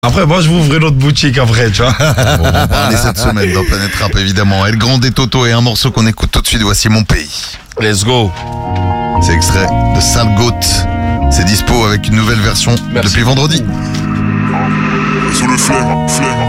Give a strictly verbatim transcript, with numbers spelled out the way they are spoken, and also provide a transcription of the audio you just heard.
Après, moi, je vous ouvrir notre boutique après, tu vois. Bon, on va parler cette semaine dans Planète Rap, évidemment. El Grande et Toto et un morceau qu'on écoute tout de suite. Voici Mon Pays. Let's go. C'est extrait de Sale Goat. C'est dispo avec une nouvelle version Merci. depuis vendredi. Sous le flair, flair.